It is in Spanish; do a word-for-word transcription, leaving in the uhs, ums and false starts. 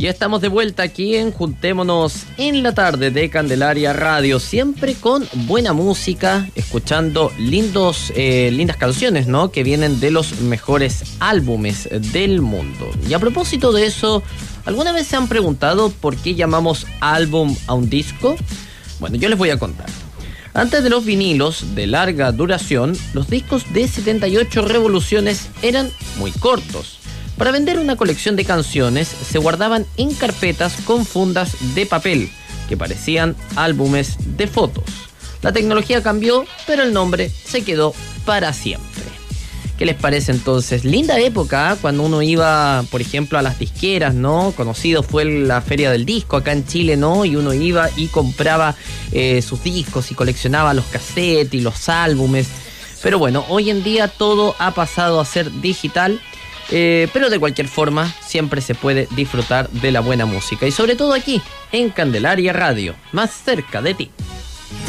Ya estamos de vuelta aquí en Juntémonos en la tarde de Candelaria Radio, siempre con buena música, escuchando lindos, eh, lindas canciones, ¿no? Que vienen de los mejores álbumes del mundo. Y a propósito de eso, ¿alguna vez se han preguntado por qué llamamos álbum a un disco? Bueno, yo les voy a contar. Antes de los vinilos de larga duración, los discos de setenta y ocho revoluciones eran muy cortos. Para vender una colección de canciones se guardaban en carpetas con fundas de papel que parecían álbumes de fotos. La tecnología cambió, pero el nombre se quedó para siempre. ¿Qué les parece entonces? Linda época, ¿eh? Cuando uno iba, por ejemplo, a las disqueras, ¿no? Conocido fue la Feria del Disco acá en Chile, ¿no? Y uno iba y compraba eh, sus discos y coleccionaba los cassettes y los álbumes. Pero bueno, hoy en día todo ha pasado a ser digital. Eh, pero de cualquier forma, siempre se puede disfrutar de la buena música. Y sobre todo aquí, en Candelaria Radio, más cerca de ti.